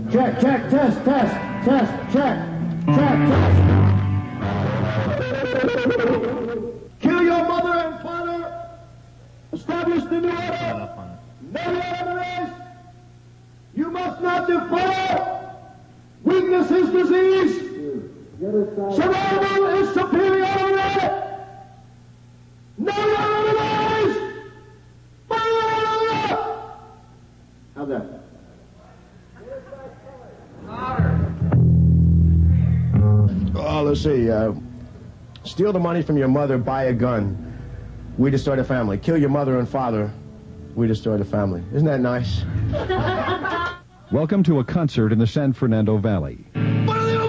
Check, check, test, check, test. Kill your mother and father. Establish the new order. Never enemies. You must not defy. Weakness is disease. Survival is superiority. No enemies. How's that? Oh, let's see. Steal the money from your mother, buy a gun. We destroy the family. Kill your mother and father. We destroy the family. Isn't that nice? Welcome to a concert in the San Fernando Valley.